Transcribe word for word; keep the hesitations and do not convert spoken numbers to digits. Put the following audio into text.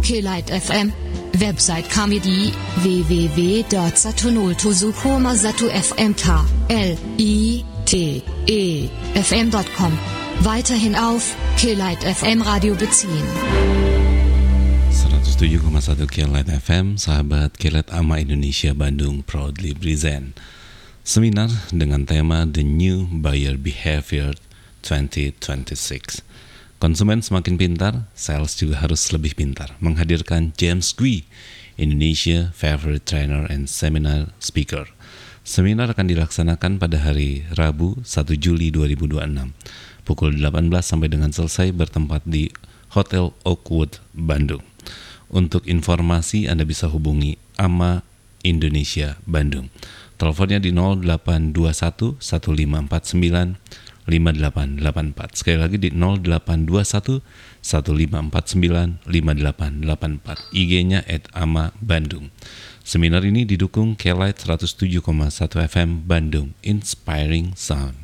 Kelight F M. Website kami di w w w dot satu nol tujuh koma satu f m k l i t e f m dot com. Weiterhin auf Kelight F M Radio beziehen. seratus tujuh koma satu Kelight F M, sahabat Kelight A M A Indonesia Bandung proudly present seminar dengan tema The New Buyer Behavior twenty twenty-six. Konsumen semakin pintar, sales juga harus lebih pintar. Menghadirkan James Gui, Indonesia Favorite Trainer and Seminar Speaker. Seminar akan dilaksanakan pada hari Rabu satu Juli dua ribu dua puluh enam. Pukul delapan belas sampai dengan selesai, bertempat di Hotel Oakwood, Bandung. Untuk informasi Anda bisa hubungi A M A Indonesia Bandung. Teleponnya di nol delapan dua satu satu lima empat sembilan lima delapan delapan empat. Sekali lagi di nol delapan dua satu satu lima empat sembilan lima delapan delapan empat. I G-nya at A M A Bandung. Seminar ini didukung Kelight seratus tujuh koma satu F M Bandung, Inspiring Sound.